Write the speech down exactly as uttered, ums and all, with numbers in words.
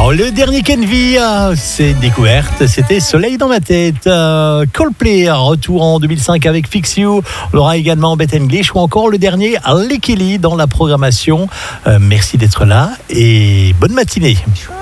Oh, le dernier Kenvi, euh, c'est une découverte, c'était Soleil dans ma tête. Euh, Coldplay, retour en deux mille cinq avec Fix You. On aura également Beth English ou encore le dernier Lickily dans la programmation. Euh, merci d'être là et bonne matinée.